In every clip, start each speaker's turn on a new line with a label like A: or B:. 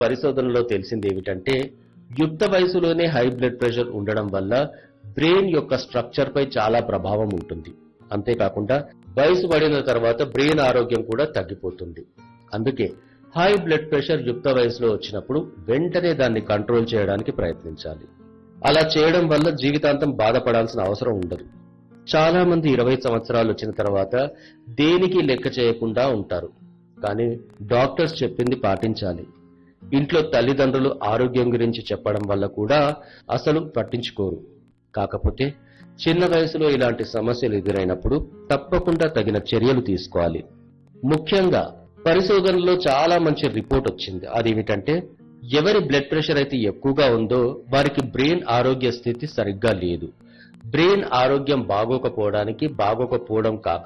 A: పరిశోధనలో తెలిసింది ఏమిటంటే యుక్త వయసులోనే హై బ్లడ్ ప్రెషర్ ఉండడం వల్ల బ్రెయిన్ యొక్క స్ట్రక్చర్ పై చాలా ప్రభావం ఉంటుంది. అంతేకాకుండా వయసు పడిన తర్వాత బ్రెయిన్ ఆరోగ్యం కూడా తగ్గిపోతుంది. అందుకే హై బ్లడ్ ప్రెషర్ యుక్త వయసులో వచ్చినప్పుడు వెంటనే దాన్ని కంట్రోల్ చేయడానికి ప్రయత్నించాలి. అలా చేయడం వల్ల జీవితాంతం బాధపడాల్సిన అవసరం ఉండదు. చాలా మంది 20 సంవత్సరాలు వచ్చిన తర్వాత దేనికి లెక్క చేయకుండా ఉంటారు. కానీ డాక్టర్స్ చెప్పింది పాటించాలి. ఇంట్లో తల్లిదండ్రులు ఆరోగ్యం గురించి చెప్పడం వల్ల కూడా అసలు పట్టించుకోరు. కాకపోతే చిన్న వయసులో ఇలాంటి సమస్యలు ఎదురైనప్పుడు తప్పకుండా తగిన చర్యలు తీసుకోవాలి. ముఖ్యంగా పరిశోధనలో చాలా మంచి రిపోర్ట్ వచ్చింది. అదేమిటంటే ఎవరి బ్లడ్ ప్రెషర్ అయితే ఎక్కువగా ఉందో వారికి బ్రెయిన్ ఆరోగ్య స్థితి సరిగ్గా లేదు. బ్రెయిన్ ఆరోగ్యం బాగోకపోవడం కాక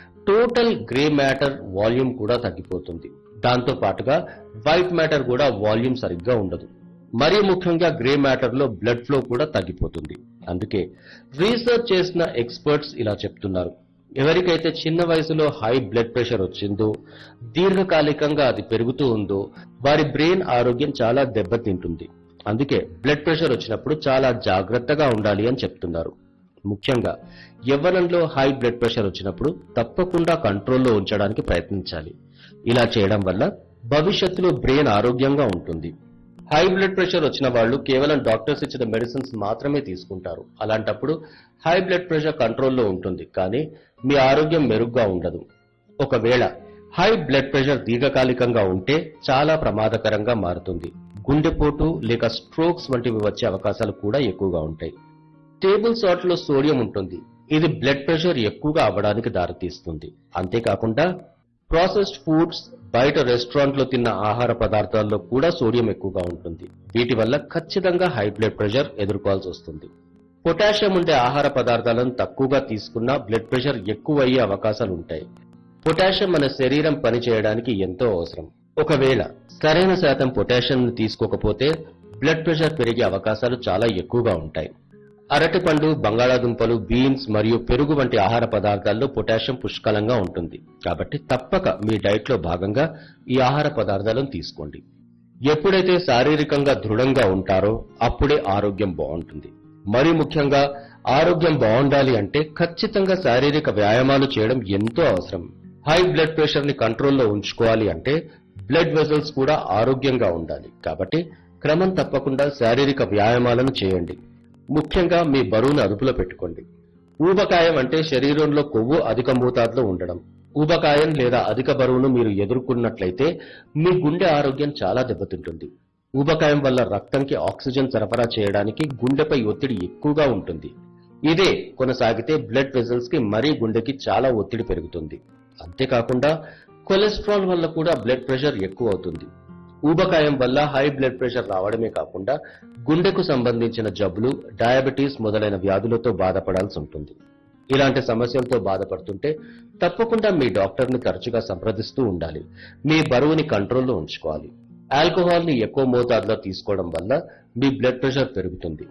A: టోటల్ గ్రే మ్యాటర్ వాల్యూమ్ కూడా తగ్గిపోతుంది. దాంతో పాటుగా వైట్ మ్యాటర్ కూడా వాల్యూమ్ సరిగ్గా ఉండదు. మరీ ముఖ్యంగా గ్రే మ్యాటర్ లో బ్లడ్ ఫ్లో కూడా తగ్గిపోతుంది. అందుకే రీసెర్చ్ చేసిన ఎక్స్పర్ట్స్ ఇలా చెప్తున్నారు. ఎవరికైతే చిన్న వయసులో హై బ్లడ్ ప్రెషర్ వచ్చిందో దీర్ఘకాలికంగా అది పెరుగుతూ ఉందో వారి బ్రెయిన్ ఆరోగ్యం చాలా దెబ్బతింటుంది. అందుకే బ్లడ్ ప్రెషర్ వచ్చినప్పుడు చాలా జాగ్రత్తగా ఉండాలి అని చెప్తున్నారు. ముఖ్యంగా యవ్వనంలో హై బ్లడ్ ప్రెషర్ వచ్చినప్పుడు తప్పకుండా కంట్రోల్లో ఉంచడానికి ప్రయత్నించాలి. ఇలా చేయడం వల్ల భవిష్యత్తులో బ్రెయిన్ ఆరోగ్యంగా ఉంటుంది. హై బ్లడ్ ప్రెషర్ వచ్చిన వాళ్ళు కేవలం డాక్టర్స్ ఇచ్చిన మెడిసిన్స్ మాత్రమే తీసుకుంటారు. అలాంటప్పుడు హై బ్లడ్ ప్రెషర్ కంట్రోల్లో ఉంటుంది, కానీ మీ ఆరోగ్యం మెరుగ్గా ఉండదు. ఒకవేళ హై బ్లడ్ ప్రెషర్ దీర్ఘకాలికంగా ఉంటే చాలా ప్రమాదకరంగా మారుతుంది. గుండెపోటు లేక స్ట్రోక్స్ వంటివి వచ్చే అవకాశాలు కూడా ఎక్కువగా ఉంటాయి. టేబుల్ సాల్ట్ లో సోడియం ఉంటుంది. ఇది బ్లడ్ ప్రెషర్ ఎక్కువగా అవ్వడానికి దారితీస్తుంది. అంతేకాకుండా ప్రాసెస్డ్ ఫుడ్స్, బయట రెస్టారెంట్ లో తిన్న ఆహార పదార్థాల్లో కూడా సోడియం ఎక్కువగా ఉంటుంది. వీటి వల్ల ఖచ్చితంగా హై బ్లడ్ ప్రెషర్ ఎదుర్కోవాల్సి వస్తుంది. పొటాషియం ఉండే ఆహార పదార్థాలను తక్కువగా తీసుకున్నా బ్లడ్ ప్రెషర్ ఎక్కువ అయ్యే అవకాశాలు ఉంటాయి. పొటాషియం మన శరీరం పనిచేయడానికి ఎంతో అవసరం. ఒకవేళ సరైన శాతం పొటాషియం తీసుకోకపోతే బ్లడ్ ప్రెషర్ పెరిగే అవకాశాలు చాలా ఎక్కువగా ఉంటాయి. అరటిపండు, బంగాళాదుంపలు, బీన్స్ మరియు పెరుగు వంటి ఆహార పదార్థాల్లో పొటాషియం పుష్కలంగా ఉంటుంది. కాబట్టి తప్పక మీ డైట్ లో భాగంగా ఈ ఆహార పదార్థాలను తీసుకోండి. ఎప్పుడైతే శారీరకంగా దృఢంగా ఉంటారో అప్పుడే ఆరోగ్యం బాగుంటుంది. మరి ముఖ్యంగా ఆరోగ్యం బాగుండాలి అంటే ఖచ్చితంగా శారీరక వ్యాయామాలు చేయడం ఎంతో అవసరం. హై బ్లడ్ ప్రెషర్ ని కంట్రోల్లో ఉంచుకోవాలి అంటే బ్లడ్ వెసల్స్ కూడా ఆరోగ్యంగా ఉండాలి. కాబట్టి క్రమం తప్పకుండా శారీరక వ్యాయామాలను చేయండి. ముఖ్యంగా మీ బరువును అదుపులో పెట్టుకోండి. ఊబకాయం అంటే శరీరంలో కొవ్వు అధిక మోతాదులో ఉండడం. ఊబకాయం లేదా అధిక బరువును మీరు ఎదుర్కొన్నట్లయితే మీ గుండె ఆరోగ్యం చాలా దెబ్బతింటుంది. ఊబకాయం వల్ల రక్తంకి ఆక్సిజన్ సరఫరా చేయడానికి గుండెపై ఒత్తిడి ఎక్కువగా ఉంటుంది. ఇదే కొనసాగితే బ్లడ్ వెసల్స్ కి మరీ గుండెకి చాలా ఒత్తిడి పెరుగుతుంది. అంతేకాకుండా కొలెస్ట్రాల్ వల్ల కూడా బ్లడ్ ప్రెషర్ ఎక్కువ అవుతుంది. ఊబకాయం వల్ల హై బ్లడ్ ప్రెషర్ రావడమే కాకుండా గుండెకు సంబంధించిన జబ్బులు, డయాబెటీస్ మొదలైన వ్యాధులతో బాధపడాల్సి ఉంటుంది. ఇలాంటి సమస్యలతో బాధపడుతుంటే తప్పకుండా మీ డాక్టర్ని తరచుగా సంప్రదిస్తూ ఉండాలి. మీ బరువుని కంట్రోల్లో ఉంచుకోవాలి. ఆల్కహాల్ ని ఎక్కువ మోతాదులో తీసుకోవడం వల్ల మీ బ్లడ్ ప్రెషర్ పెరుగుతుంది.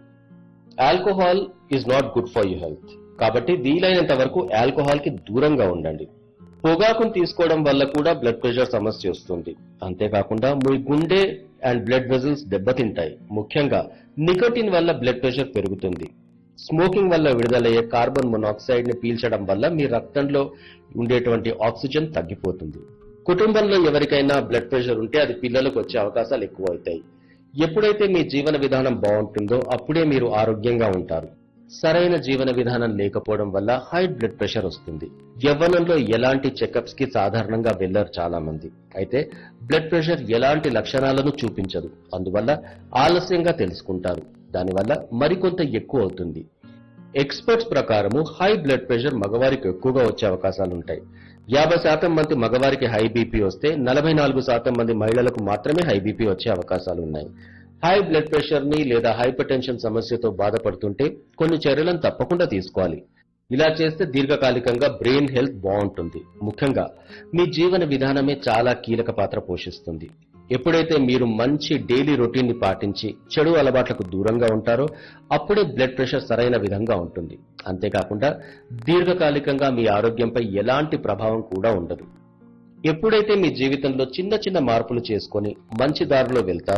A: Alcohol is not good for your health. కాబట్టి వీలైనంత వరకు ఆల్కహాల్ కి దూరంగా ఉండండి. పొగాకును తీసుకోవడం వల్ల కూడా బ్లడ్ ప్రెషర్ సమస్య వస్తుంది. అంతేకాకుండా మీ గుండె అండ్ బ్లడ్ వెసల్స్ దెబ్బతింటాయి. ముఖ్యంగా నికోటిన్ వల్ల బ్లడ్ ప్రెషర్ పెరుగుతుంది. స్మోకింగ్ వల్ల విడుదలయ్యే కార్బన్ మొనాక్సైడ్ ని పీల్చడం వల్ల మీ రక్తంలో ఉండేటువంటి ఆక్సిజన్ తగ్గిపోతుంది. కుటుంబంలో ఎవరికైనా బ్లడ్ ప్రెషర్ ఉంటే అది పిల్లలకు వచ్చే అవకాశాలు ఎక్కువ అవుతాయి. ఎప్పుడైతే మీ జీవన విధానం బాగుంటుందో అప్పుడే మీరు ఆరోగ్యంగా ఉంటారు. సరైన జీవన విధానం లేకపోవడం వల్ల హై బ్లడ్ ప్రెషర్ వస్తుంది. యవ్వనంలో ఎలాంటి చెకప్స్ కి సాధారణంగా వెళ్లరు చాలా మంది. అయితే బ్లడ్ ప్రెషర్ ఎలాంటి లక్షణాలను చూపించదు. అందువల్ల ఆలస్యంగా తెలుసుకుంటారు. దానివల్ల మరికొంత ఎక్కువ అవుతుంది. ఎక్స్పర్ట్స్ ప్రకారము హై బ్లడ్ ప్రెషర్ మగవారికి ఎక్కువగా వచ్చే అవకాశాలుంటాయి. 50% మంది మగవారికి హై బీపీ వస్తే 44% మంది మహిళలకు మాత్రమే హై బీపీ వచ్చే అవకాశాలున్నాయి. హై బ్లడ్ ప్రెషర్ ని లేదా హైపర్ టెన్షన్ సమస్యతో బాధపడుతుంటే కొన్ని చర్యలను తప్పకుండా తీసుకోవాలి. ఇలా చేస్తే దీర్ఘకాలికంగా బ్రెయిన్ హెల్త్ బాగుంటుంది. ముఖ్యంగా మీ జీవన విధానమే చాలా కీలక పాత్ర పోషిస్తుంది. ఎప్పుడైతే మీరు మంచి డైలీ రొటీన్ ని పాటించి చెడు అలవాట్లకు దూరంగా ఉంటారో అప్పుడే బ్లడ్ ప్రెషర్ సరైన విధంగా ఉంటుంది. అంతేకాకుండా దీర్ఘకాలికంగా మీ ఆరోగ్యంపై ఎలాంటి ప్రభావం కూడా ఉండదు. ఎప్పుడైతే మీ జీవితంలో చిన్న చిన్న మార్పులు చేసుకొని మంచి దారిలో వెళ్తారో